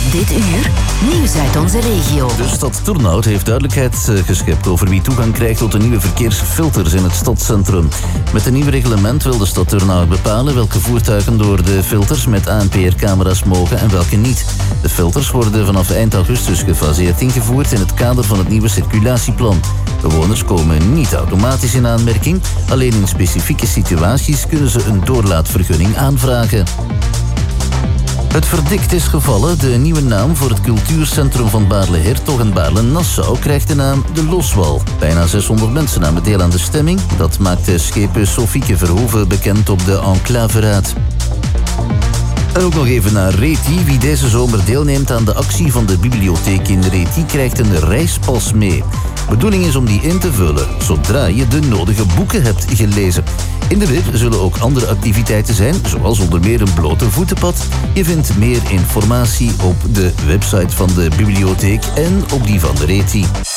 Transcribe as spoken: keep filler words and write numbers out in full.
Op dit uur, nieuws uit onze regio. De stad Turnhout heeft duidelijkheid geschept over wie toegang krijgt tot de nieuwe verkeersfilters in het stadscentrum. Met een nieuw reglement wil de stad Turnhout bepalen welke voertuigen door de filters met A N P R-camera's mogen en welke niet. De filters worden vanaf eind augustus gefaseerd ingevoerd in het kader van het nieuwe circulatieplan. Bewoners komen niet automatisch in aanmerking, alleen in specifieke situaties kunnen ze een doorlaatvergunning aanvragen. Het verdikt is gevallen. De nieuwe naam voor het cultuurcentrum van Baarle-Hertog en Baarle-Nassau krijgt de naam De Loswal. Bijna zeshonderd mensen namen deel aan de stemming. Dat maakte schepen Sofieke Verhoeven bekend op de Enclaveraad. En ook nog even naar Reti. Wie deze zomer deelneemt aan de actie van de bibliotheek in Reti krijgt een reispas mee. Bedoeling is om die in te vullen zodra je de nodige boeken hebt gelezen. In de wip zullen ook andere activiteiten zijn, zoals onder meer een blote voetenpad. Je vindt meer informatie op de website van de bibliotheek en op die van de Reti.